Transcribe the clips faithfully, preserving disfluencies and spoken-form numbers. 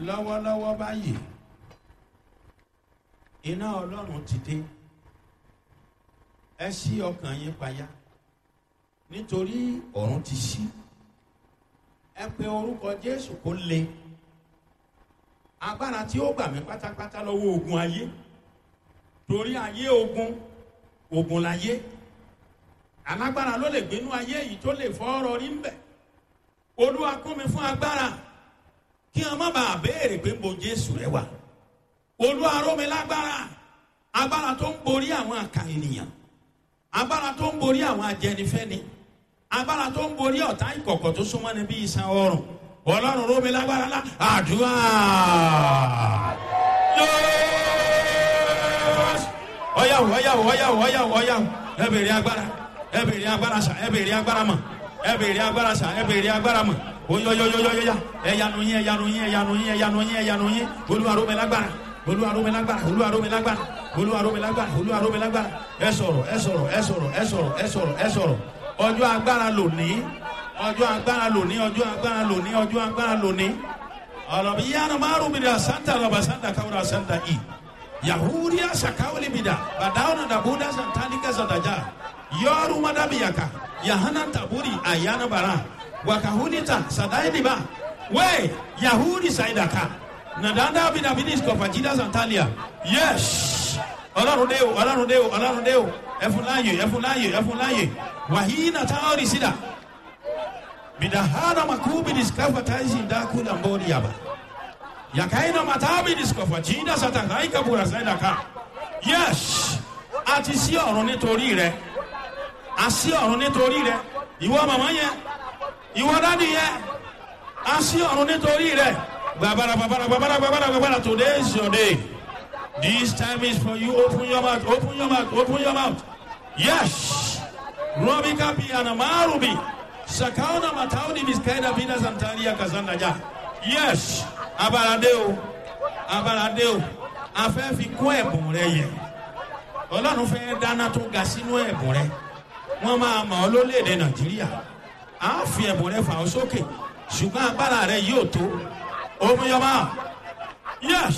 lọ́wọ́lọ́wọ́ báyìí iná ọlọ́run ti dé. Ẹ ṣí ọkàn yín payá nítorí ọ̀run ti ṣí. Ẹ pe orúkọ Jésù kó le. Agbára tí ó gbà mí pátápátá lọ́wọ́ ogun ayé, torí ayé ogun, ogun láyé. Alágbára ló lè gbénú ayé yìí tó lè fọ́ ọ̀rọ̀ rí ń bẹ̀. Olúwa kún mi fún agbára kí wọn má bàa béèrè pé mo Jésù rẹ wà. Olúwa ró mi lágbára, agbára tó ń borí àwọn àkà ènìyàn, agbára tó ń borí àwọn ajẹnifẹ́ni, agbára tó ń borí ọ̀tá ìkọ̀kọ̀ tó súnmọ́ ni bí iṣan ọrùn. Ọlọ́run ró mi lágbára lá àdúrà. Ọ̀yàwó ọ̀yàwó ọ̀yàwó ọ̀yàwó ọ̀yàwó ẹ bèrè agbára, ẹ bèrè agbára sà, ẹ bèrè agbára mọ̀, ẹ bèrè agbára sà, ẹ bèrè agbára mọ̀. Oyoyoyoyoyoya ẹyanu yín ẹyanu yín ẹyanu yín ẹyanu yín ẹyanu yín. Olúwa ró mi lágbára, Olúwa ró mi lágbára, Olúwa ró mi lágbára, Olúwa ró mi lágbára, Olúwa ró mi lágbára. Ẹ sọ̀rọ̀ ẹ sọ̀rọ̀ ẹ sọ̀rọ̀ ẹ sọ̀rọ̀ ẹ sọ̀rọ̀ ẹ sọ̀rọ̀. Ọjọ́ agbára lónìí, ọjọ́ agbára lónìí, ọjọ́ agbára lónìí, ọjọ́ agbára lónìí. Ọlọ́bi yánnà márùn mi dà santa lọ́ba santa káwúrà santa i. Yahudiya sakawuli mi dà bàdáwọn dàbúdà santanika santaja. Yọrù madabiyaka yahana taburi ayana bara. Wakahunita sadailiba we Yahudi saidaka nadanda bina binis kofajida santalia. Yes, Ọlọ́run dé o, Ọlọ́run dé o, Ọlọ́run dé o. Ẹfúnláyè, ẹfúnláyè, ẹfúnláyè. Wahina taori sida bidahana makubi diskafa taisi ndaku na mbori yaba yakaina matabi diskafa jinda satakaika bura saidaka. Yes, àti sí ọ̀run nítorí rẹ̀, àsí ọ̀run nítorí rẹ̀. Ìwọ màmá yẹn, ìwọ dádì yẹn, a sí ọ̀run nítorí rẹ̀. Babara babara babara babara babara. Today is your day. This time is for you. Open your mouth, open your mouth, open your mouth. Yes. Robi kapi anamarubi. Sakauna matauni miskaida bina santaria kazanda ja. Yes. Abaradeo. Abaradeo. A fẹ́ fi kún ẹ̀bùn rẹ yẹ. Ọlọ́run fẹ́ dáná tó ga sínú ẹ̀bùn rẹ. Wọ́n máa mọ̀ ọ́ lórílẹ̀-èdè Nàìjíríà. A fi ẹ̀bùn rẹ fà ọ́ sókè, ṣùgbọ́n agbára rẹ yóò tó. Omiyọba. Yes.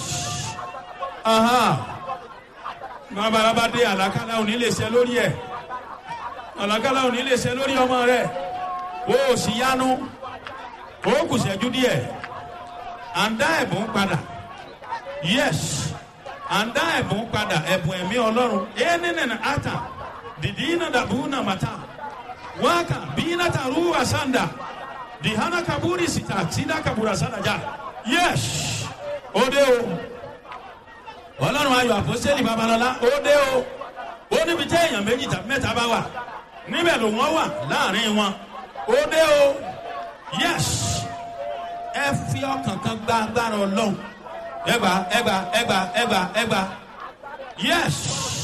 Aha. Babalaba dé àlàkálà òní lè ṣe lórí ẹ̀. Àlàkálà òní lè ṣe lórí ọmọ rẹ̀. O sì yanu. O kù ṣẹ́jú díẹ̀. À ń dá ẹ̀bùn padà. Yes. À ń dá ẹ̀bùn padà. Ẹ̀bùn ẹ̀mí Ọlọ́run. Ẹnìnìnà ata. Dìdínà dàbúnà màtá. Waka bina taruwa sanda dihana kaburi sita sida kabura sanda ja. Yes, ode o. Ọlọ́run ayọ̀ àpọ́sítélì Babalọ́lá ode o. Ó níbi tí èèyàn méjì tàbí mẹ́ta bá wà, níbẹ̀ ló wọ́n wà láàrin wọn. Ode o. Yes, ẹ fi ọkàn kan gba agbára Ọlọ́run. Ẹgbà ẹgbà ẹgbà ẹgbà ẹgbà. Yes,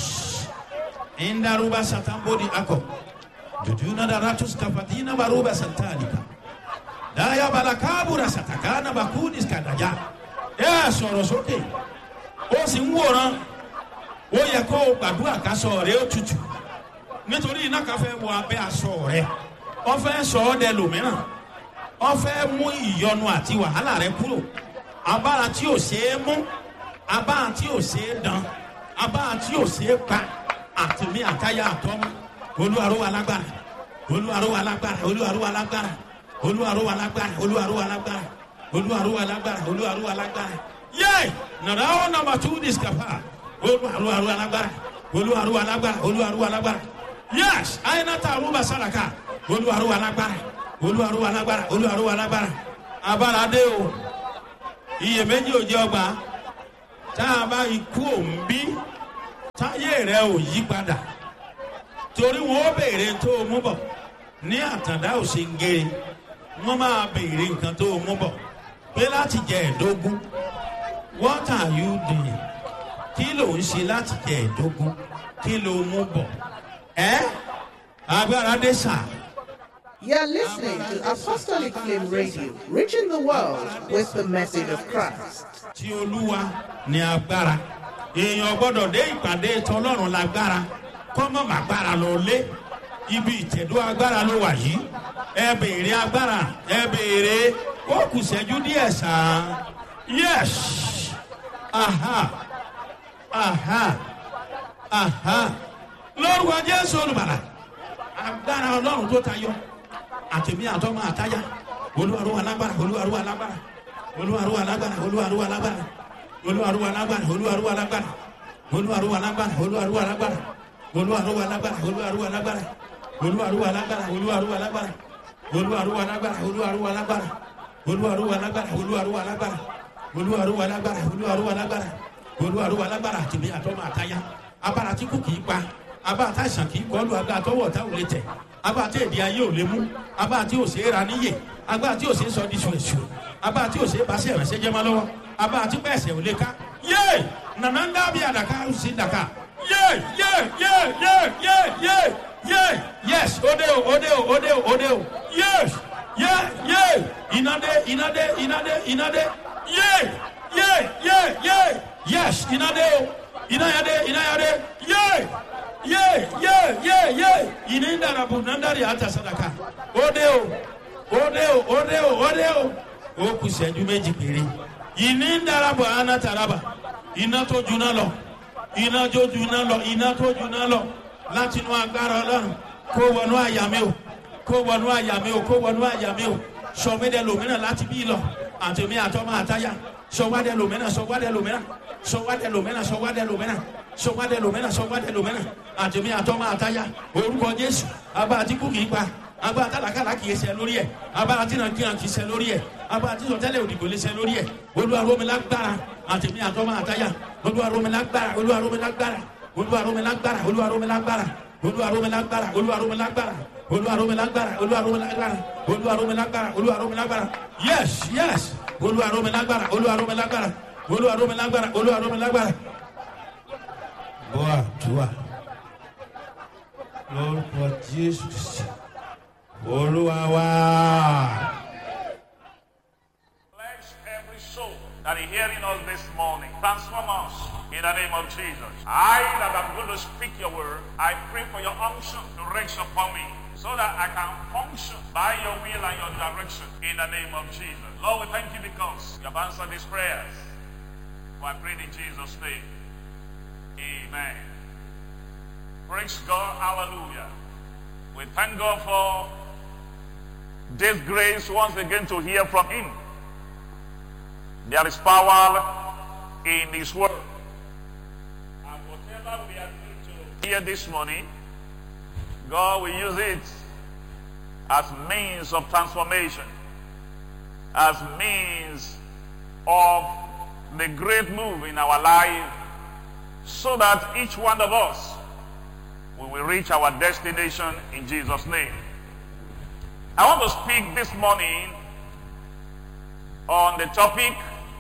indaruba satambodi akọ. Jujuna daratus kafatina baruba santalika. Daya balakabura satakana bakudis kadaja. Ẹ sọ̀rọ̀ sókè. Ó sì ń wòran. Ó yẹ kó o gbàdúrà kásọ̀ rẹ̀ ó tutù. Nítorí iná kan fẹ́ wọ abẹ́ aṣọ rẹ̀. Ó fẹ́ sọ ọ́ dẹ lòmíràn. Ó fẹ́ mú ìyọnu àti wàhálà rẹ̀ kúrò. Abára tí ò ṣeé mú. Abára tí ò ṣeé dán. Abára tí ò ṣeé pa. Àtìmí àtayá àtọ́mú. Olúwa ró wa lágbára, Olúwa ró wa lágbára, Olúwa ró wa lágbára, Olúwa ró wa lágbára, Olúwa ró wa lágbára, Olúwa ró wa lágbára, Olúwa ró wa lágbára. Yay! Nàrà ó nàmbà tú discapa. Olúwa ró wa lágbára, Olúwa ró wa lágbára, Olúwa ró wa lágbára. Yes! Àyìnàtà àrùbà sàràkà. Olúwa ró wa lágbára, Olúwa ró wa lágbára, Olúwa ró wa lágbára. Abára dé o. Iyèméjì ò jẹ́ ọgbà. Tá a bá ikú òǹbí, táyé rẹ̀ ò yí padà. Torí wọn ó béèrè tó o mú bọ̀ ní àtàndá òsèǹgèrè. Wọ́n máa béèrè nǹkan tó o mú bọ̀ pé láti jẹ ẹ̀dógún. What are you doing? Kí ló ń ṣe láti jẹ ẹ̀dógún? Kí ló mú bọ̀? Ẹ́ agbára dé sà. You're listening to Apostolic Flame Radio, reaching the world with the message of Christ. Tí Olúwa ní agbára. Èèyàn gbọ́dọ̀ dé ìpàdé tọlọ́run lágbára. Kọ́mọ̀ màgbára lọ lé. Ibi ìtẹ̀dó agbára ló wà yìí. Ẹ béèrè agbára. Ẹ béèrè. Ó kù ṣẹ́jú díẹ̀ sàn. Yes. Aha. Aha. Aha. Lord wa Jésù olùgbàlà. Agbára Ọlọ́run tó tayọ. Àtẹ̀mí àtọ́mọ àtáyà. Olúwarú alágbára. Olúwarú alágbára. Olúwarú alágbára. Olúwarú alágbára. Olúwarú alágbára. Olúwarú alágbára. Olúwarú alágbára. Olúwarú alágbára. Olúwarú alágbára. Olúwarú alágbára. Olúwarú alágbára. Olúwarú alágbára. Olúwarú alágbára. Olúwarú alágbára. Olúwarú alágbára. Olúwarú alágbára. Olúwarú alágbára. Olúwarú alágbára. Olúwarú alágbára. Àtẹ̀mí àtọ́mọ àtáyà. Abára tí kò kì í pa. Abára tá àìsàn kì í kọlu. Abára tọwọ́ ọ̀tá ò lè tẹ̀. Abára tí èdè ayé ò lè mú. Abára tí ò ṣe é ra níyè. Abára tí ò ṣe é sọ di ṣùṣù. Abára tí ò ṣe é bá ṣe ìrànṣẹ́ jẹ́ mọ́ lọ́wọ́. Abára tí bẹ́ẹ̀ ṣẹ̀ ò lè ká. Yé! Nànà ń dábìí àdàkà ó sì dàkà. Yé! Yé! Yé! Yé! Yé! Yé! Yé! Yes! Ode o! Ode o! Ode o! Ode o! Yes! Yé! Yé! Inade! Inade! Inade! Inade! Yé! Yé! Yé! Yé! Yes! Inade o! Inayade! Inayade! Yé! Yé! Yé! Yé! Yé! Inindarabu nandari ata sadaka. Ode o! Ode o! Ode o! Ode o! Ó kù ìṣẹ́jú méjì péré. Inindarabu anataraba. Iná tó juná lọ. Iná tó juná lọ. Iná tó juná lọ. Láti inú agbára Ọlọ́run. Kó wọnú àyà mi o. Kó wọnú àyà mi o. Kó wọnú àyà mi o. Sọmídẹ lòmínà láti bí lọ. Àtẹ̀mí àtọ́mọ àtáyà. Sọwádẹ lòmínà. Sọwádẹ lòmínà. Sọwádẹ lòmínà. Sọwádẹ lòmínà. Sọwádẹ lòmínà. Sọwádẹ lòmínà. Àtẹ̀mí àtọ́mọ àtáyà. Orúkọ Jésù. Abá àti kú kìí pa. Abá àtàlákàlà kìí ṣe lórí ẹ̀. Abá àti nàìjíríà kìí ṣe lórí ẹ̀. Abá àti sọtẹ́lẹ̀ òdìgbò lè ṣe lórí ẹ̀. Olúwa rọ̀ mí lágbára. Àtẹ̀mí àtọ́mọ àtáyà. Olúwa rọ̀ mí lágbára. Olúwa rọ̀ mí lágbára. Olúwa rọ̀ mí lágbára. Olúwa rọ̀ mí lágbára. Olúwa rọ̀ mí lágbára. Olúwa rọ̀ mí lágbára. Olúwa rọ̀ mí lágbára. Olúwa rọ̀ mí lágbára. Olúwa rọ̀ mí lágbára. Olúwa rọ̀ mí lágbára. Yes, yes. Olúwa rọ̀ mí lágbára. Olúwa rọ̀ mí lágbára. Olúwa rọ̀ mí lágbára. Olúwa rọ̀ mí lágbára. Boa, tua. Lórúkọ Jésù. Olúwa wá. Bless every soul that is hearing us this morning. Transform us in the name of Jesus. I that am going to speak your word, I pray for your unction to rest upon me so that I can function by your will and your direction in the name of Jesus. Lord, we thank you because you have answered these prayers. For I pray in Jesus' name. Amen. Praise God. Hallelujah. We thank God for this grace once again to hear from him. There is power in his word. And whatever we are going to hear this morning, God will use it as means of transformation, as means of the great move in our life, so that each one of us we will reach our destination in Jesus' name. I want to speak this morning on the topic,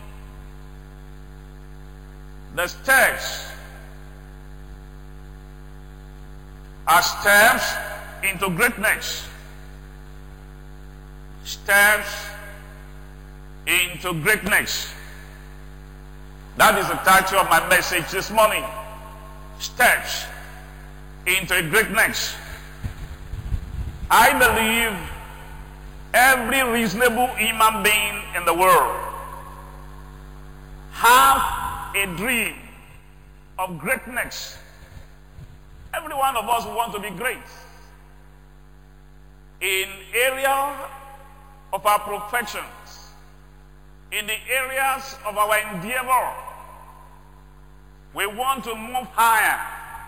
the steps, are steps into greatness. Steps into greatness. That is the title of my message this morning. Steps into greatness. I believe every reasonable human being in the world have a dream of greatness. Every one of us want to be great in area of our professions, in the areas of our endeavor. We want to move higher.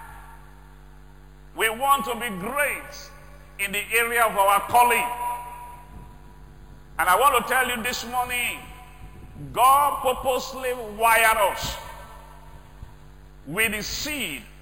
We want to be great in the area of our calling. And I want to tell you this morning, God purposely wired us with the seed